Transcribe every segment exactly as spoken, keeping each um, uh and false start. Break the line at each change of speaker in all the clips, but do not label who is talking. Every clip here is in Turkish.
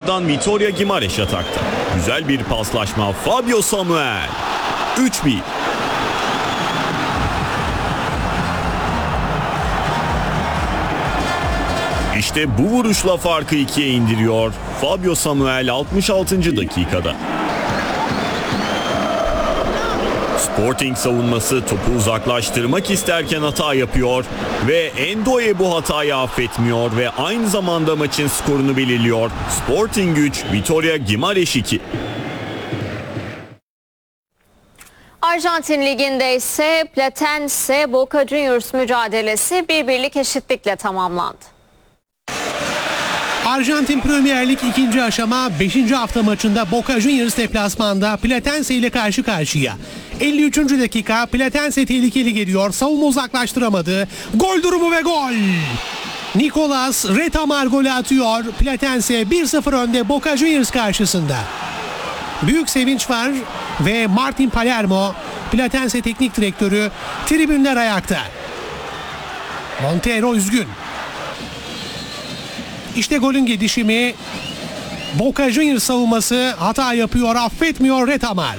taraftan Vitória Guimarães atakta. Güzel bir paslaşma. Fábio Samuel. üç bir. İşte bu vuruşla farkı ikiye indiriyor Fábio Samuel altmış altıncı dakikada. Sporting savunması topu uzaklaştırmak isterken hata yapıyor ve Endoye bu hatayı affetmiyor ve aynı zamanda maçın skorunu belirliyor. Sporting üç, Vitória Guimarães iki.
Arjantin Ligi'nde ise Platense Boca Juniors mücadelesi bir birlik eşitlikle tamamlandı.
Arjantin Premier Lig ikinci aşama beşinci hafta maçında Boca Juniors deplasmanda Platense ile karşı karşıya. elli üçüncü dakika Platense tehlikeli geliyor. Savunma uzaklaştıramadı. Gol durumu ve gol. Nicolas Retamar golü atıyor. Platense bir sıfır önde Boca Juniors karşısında. Büyük sevinç var ve Martin Palermo, Platense teknik direktörü, tribünler ayakta. Montero üzgün. İşte golün gelişimi. Boca Juniors savunması hata yapıyor, affetmiyor Retamar.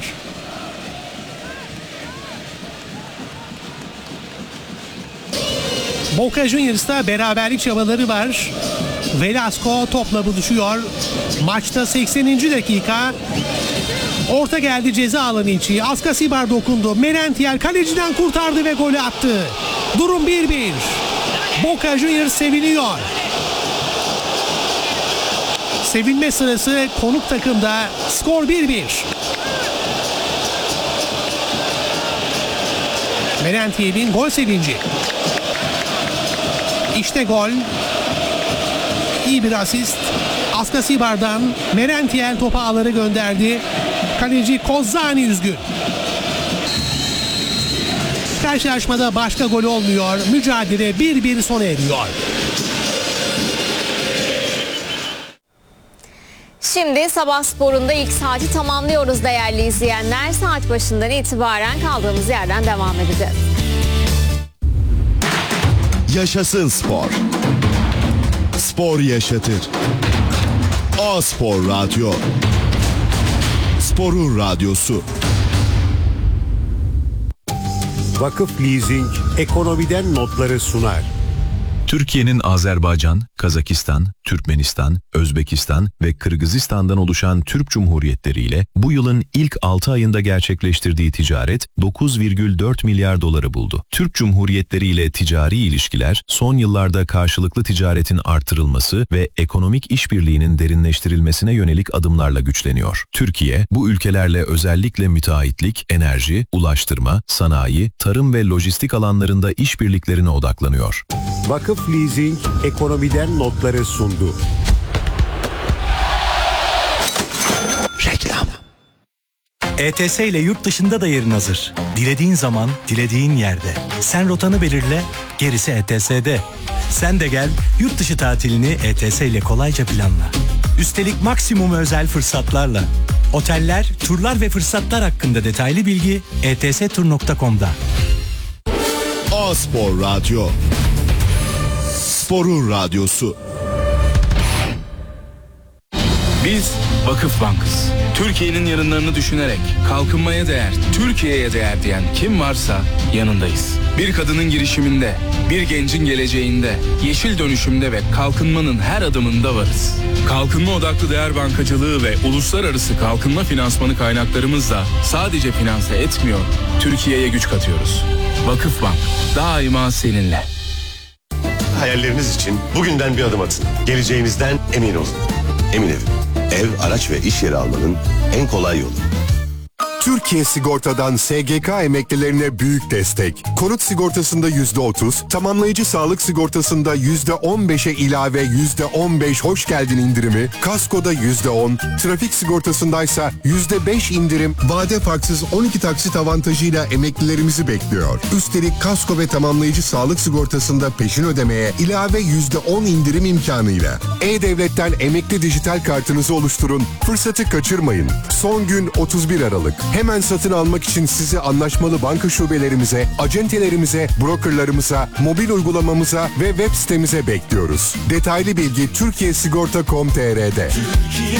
Boca Juniors'ta beraberlik çabaları var. Velasco topla buluşuyor. Maçta sekseninci dakika. Orta geldi ceza alanı içi. Ascasibar dokundu. Merentiel kaleciden kurtardı ve golü attı. Durum bir bir. Boca Juniors seviniyor. Sevinme sırası konuk takımda. Skor bir bir. Merentiel'in gol sevinci. İşte gol. İyi bir asist. Ascasibar'dan Merentiel topu ağları gönderdi. Kaleci Kozzani üzgün. Karşılaşmada başka gol olmuyor. Mücadele bir bir sona eriyor.
Şimdi Sabah Spor'unda ilk saati tamamlıyoruz değerli izleyenler. Saat başından itibaren kaldığımız yerden devam edeceğiz.
Yaşasın spor. Spor yaşatır. A Spor Radyo. Sporun radyosu.
Vakıf Leasing ekonomiden notları sunar.
Türkiye'nin Azerbaycan, Kazakistan, Türkmenistan, Özbekistan ve Kırgızistan'dan oluşan Türk Cumhuriyetleri ile bu yılın ilk altı ayında gerçekleştirdiği ticaret dokuz virgül dört milyar doları buldu. Türk Cumhuriyetleri ile ticari ilişkiler son yıllarda karşılıklı ticaretin artırılması ve ekonomik işbirliğinin derinleştirilmesine yönelik adımlarla güçleniyor. Türkiye, bu ülkelerle özellikle müteahhitlik, enerji, ulaştırma, sanayi, tarım ve lojistik alanlarında işbirliklerine odaklanıyor.
Vakıf Leasing ekonomiden notları sundu.
Reklam. E T S ile yurt dışında da yerin hazır. Dilediğin zaman, dilediğin yerde. Sen rotanı belirle, gerisi E T S'de. Sen de gel, yurt dışı tatilini E T S ile kolayca planla. Üstelik maksimum özel fırsatlarla. Oteller, turlar ve fırsatlar hakkında detaylı bilgi e t s tur nokta com'da.
A Spor Radyo. Sporun radyosu.
Biz Vakıf Bank'ız. Türkiye'nin yarınlarını düşünerek kalkınmaya değer, Türkiye'ye değer diyen kim varsa yanındayız. Bir kadının girişiminde, bir gencin geleceğinde, yeşil dönüşümde ve kalkınmanın her adımında varız. Kalkınma odaklı değer bankacılığı ve uluslararası kalkınma finansmanı kaynaklarımızla sadece finanse etmiyor, Türkiye'ye güç katıyoruz. Vakıf Bank, daima seninle.
Hayalleriniz için bugünden bir adım atın. Geleceğinizden emin olun. Emin Ev. Ev, araç ve iş yeri almanın en kolay yolu.
Türkiye Sigorta'dan S G K emeklilerine büyük destek. Konut sigortasında yüzde otuz, tamamlayıcı sağlık sigortasında yüzde on beşe ilave yüzde on beş hoş geldin indirimi, kaskoda yüzde on, trafik sigortasındaysa yüzde beş indirim, vade farksız on iki taksit avantajıyla emeklilerimizi bekliyor. Üstelik kasko ve tamamlayıcı sağlık sigortasında peşin ödemeye ilave yüzde on indirim imkanıyla. E-Devlet'ten emekli dijital kartınızı oluşturun, fırsatı kaçırmayın. Son gün otuz bir Aralık. Hemen satın almak için sizi anlaşmalı banka şubelerimize, acentelerimize, brokerlarımıza, mobil uygulamamıza ve web sitemize bekliyoruz. Detaylı bilgi Türkiye Sigorta nokta com nokta t r'de.